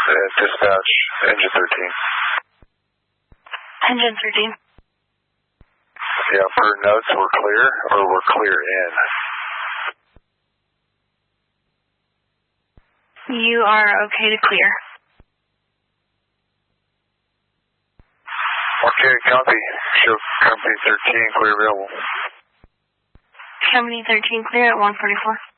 Dispatch, engine 13. Engine 13. Yeah, for notes, we're clear, or we're clear in? You are okay to clear. Okay, copy. Show company 13, clear available. Company 13 clear at 144.